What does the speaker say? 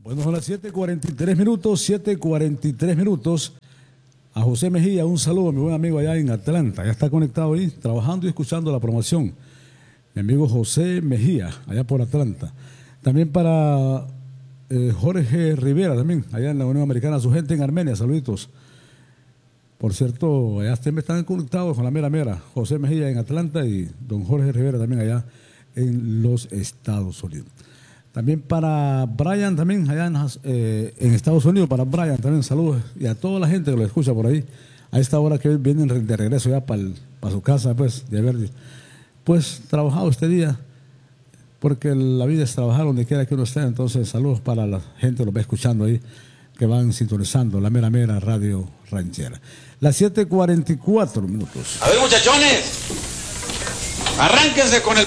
Bueno, son las 7:43 minutos, 7:43 minutos. A José Mejía, un saludo, mi buen amigo allá en Atlanta. Ya está conectado ahí, trabajando y escuchando la promoción. Mi amigo José Mejía, allá por Atlanta. También para Jorge Rivera, también, allá en la Unión Americana, su gente en Armenia, saluditos. Por cierto, allá están conectados con la mera. José Mejía en Atlanta y don Jorge Rivera también allá en los Estados Unidos. También para Brian, también allá en Estados Unidos, para Brian también saludos. Y a toda la gente que lo escucha por ahí, a esta hora que vienen de regreso ya para su casa, pues, de haber trabajado este día, porque la vida es trabajar donde quiera que uno esté. Entonces, saludos para la gente que lo va escuchando ahí, que van sintonizando la mera radio ranchera. Las 7:44 minutos. A ver, muchachones, arránquense con el